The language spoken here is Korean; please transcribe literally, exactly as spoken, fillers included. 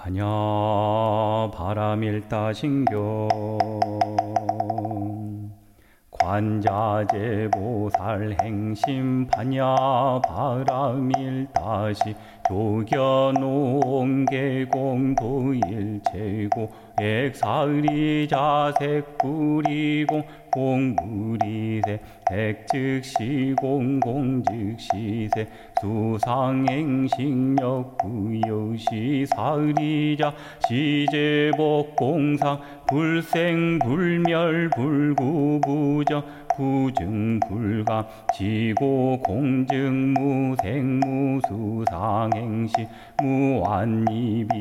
반야 바라밀다신경 관자재보살 행심 반야 바라밀다시 조견옹계공도일체고 액사리자색불이공 공불이세 백즉시공공즉시세 수상행식력부여시 사리자 시제복공상 불생불멸불구부정 부증불감 지고공증무생무수상행식 무한이비